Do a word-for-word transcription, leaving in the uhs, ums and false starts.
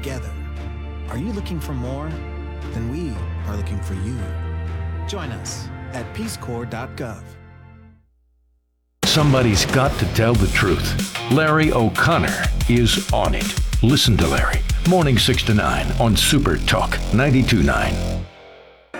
together. Are you looking for more? Then we are looking for you. Join us at peace corps dot gov. Somebody's got to tell the truth. Larry O'Connor is on it. Listen to Larry. Morning six to nine on Super Talk ninety-two point nine.